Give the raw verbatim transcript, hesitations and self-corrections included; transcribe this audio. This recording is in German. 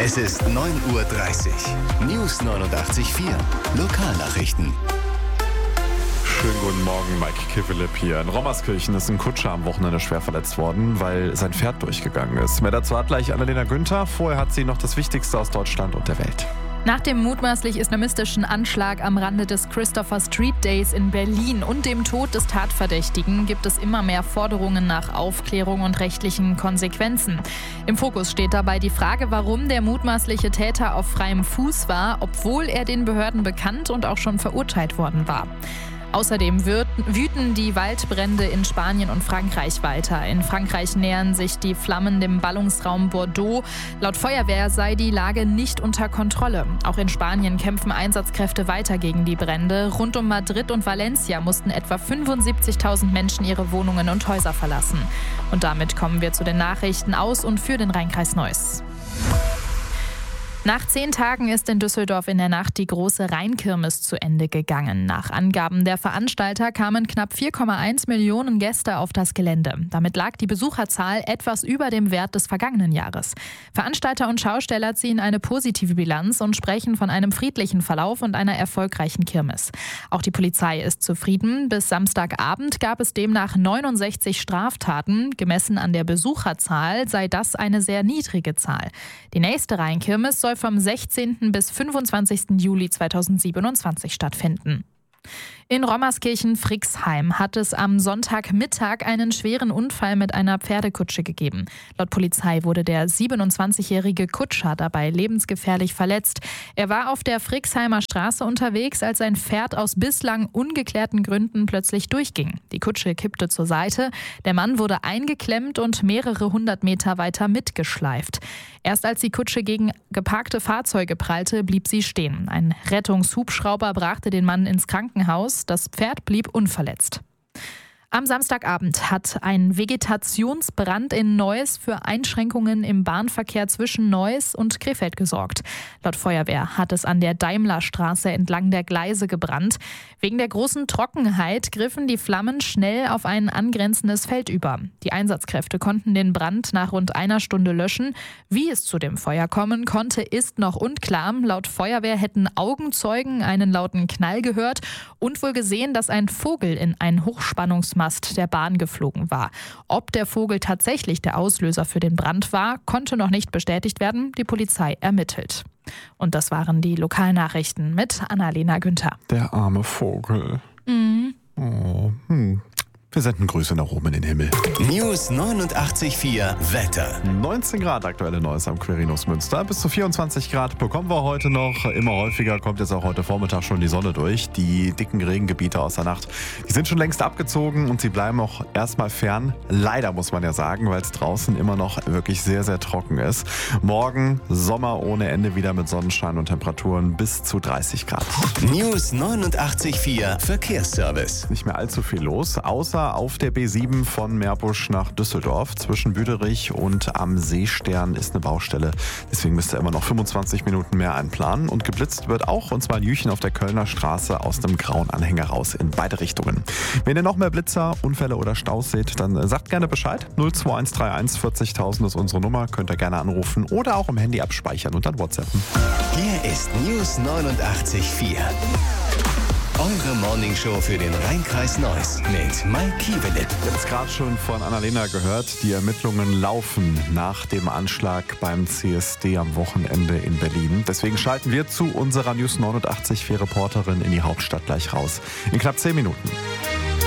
Es ist neun Uhr dreißig. News neunundachtzig Komma vier. Lokalnachrichten. Schönen guten Morgen, Mike Kivelip hier. In Rommerskirchen ist ein Kutscher am Wochenende schwer verletzt worden, weil sein Pferd durchgegangen ist. Mehr dazu hat gleich Annalena Günther. Vorher hat sie noch das Wichtigste aus Deutschland und der Welt. Nach dem mutmaßlich islamistischen Anschlag am Rande des Christopher Street Days in Berlin und dem Tod des Tatverdächtigen gibt es immer mehr Forderungen nach Aufklärung und rechtlichen Konsequenzen. Im Fokus steht dabei die Frage, warum der mutmaßliche Täter auf freiem Fuß war, obwohl er den Behörden bekannt und auch schon verurteilt worden war. Außerdem wüten die Waldbrände in Spanien und Frankreich weiter. In Frankreich nähern sich die Flammen dem Ballungsraum Bordeaux. Laut Feuerwehr sei die Lage nicht unter Kontrolle. Auch in Spanien kämpfen Einsatzkräfte weiter gegen die Brände. Rund um Madrid und Valencia mussten etwa fünfundsiebzigtausend Menschen ihre Wohnungen und Häuser verlassen. Und damit kommen wir zu den Nachrichten aus und für den Rheinkreis Neuss. Nach zehn Tagen ist in Düsseldorf in der Nacht die große Rheinkirmes zu Ende gegangen. Nach Angaben der Veranstalter kamen knapp vier Komma eins Millionen Gäste auf das Gelände. Damit lag die Besucherzahl etwas über dem Wert des vergangenen Jahres. Veranstalter und Schausteller ziehen eine positive Bilanz und sprechen von einem friedlichen Verlauf und einer erfolgreichen Kirmes. Auch die Polizei ist zufrieden. Bis Samstagabend gab es demnach neunundsechzig Straftaten. Gemessen an der Besucherzahl sei das eine sehr niedrige Zahl. Die nächste Rheinkirmes soll vom sechzehnten bis fünfundzwanzigsten Juli zweitausendsiebenundzwanzig stattfinden. In Rommerskirchen-Frixheim hat es am Sonntagmittag einen schweren Unfall mit einer Pferdekutsche gegeben. Laut Polizei wurde der siebenundzwanzigjährige Kutscher dabei lebensgefährlich verletzt. Er war auf der Frixheimer Straße unterwegs, als sein Pferd aus bislang ungeklärten Gründen plötzlich durchging. Die Kutsche kippte zur Seite, der Mann wurde eingeklemmt und mehrere hundert Meter weiter mitgeschleift. Erst als die Kutsche gegen geparkte Fahrzeuge prallte, blieb sie stehen. Ein Rettungshubschrauber brachte den Mann ins Krankenhaus. Das Pferd blieb unverletzt. Am Samstagabend hat ein Vegetationsbrand in Neuss für Einschränkungen im Bahnverkehr zwischen Neuss und Krefeld gesorgt. Laut Feuerwehr hat es an der Daimlerstraße entlang der Gleise gebrannt. Wegen der großen Trockenheit griffen die Flammen schnell auf ein angrenzendes Feld über. Die Einsatzkräfte konnten den Brand nach rund einer Stunde löschen. Wie es zu dem Feuer kommen konnte, ist noch unklar. Laut Feuerwehr hätten Augenzeugen einen lauten Knall gehört und wohl gesehen, dass ein Vogel in ein Hochspannungsmast der Bahn geflogen war. Ob der Vogel tatsächlich der Auslöser für den Brand war, konnte noch nicht bestätigt werden. Die Polizei ermittelt. Und das waren die Lokalnachrichten mit Annalena Günther. Der arme Vogel. Mhm. Oh, hm. Wir senden Grüße nach oben in den Himmel. News neunundachtzig Komma vier Wetter. neunzehn Grad aktuelle Neues am Quirinus Münster. Bis zu vierundzwanzig Grad bekommen wir heute noch. Immer häufiger kommt jetzt auch heute Vormittag schon die Sonne durch. Die dicken Regengebiete aus der Nacht, die sind schon längst abgezogen und sie bleiben auch erstmal fern. Leider muss man ja sagen, weil es draußen immer noch wirklich sehr, sehr trocken ist. Morgen Sommer ohne Ende wieder mit Sonnenschein und Temperaturen bis zu dreißig Grad. News neunundachtzig Komma vier Verkehrsservice. Nicht mehr allzu viel los, außer auf der B sieben von Meerbusch nach Düsseldorf. Zwischen Büderich und am Seestern ist eine Baustelle. Deswegen müsst ihr immer noch fünfundzwanzig Minuten mehr einplanen. Und geblitzt wird auch, und zwar ein Jüchen auf der Kölner Straße aus einem grauen Anhänger raus in beide Richtungen. Wenn ihr noch mehr Blitzer, Unfälle oder Staus seht, dann sagt gerne Bescheid. null zwei eins drei eins vierzigtausend ist unsere Nummer. Könnt ihr gerne anrufen oder auch im Handy abspeichern und dann WhatsAppen. Hier ist News neunundachtzig Komma vier. Eure Morningshow für den Rheinkreis Neuss mit Mike Kivelip. Jetzt gerade schon von Annalena gehört, die Ermittlungen laufen nach dem Anschlag beim C S D am Wochenende in Berlin. Deswegen schalten wir zu unserer News neunundachtzig Komma vier Reporterin in die Hauptstadt gleich raus. In knapp zehn Minuten.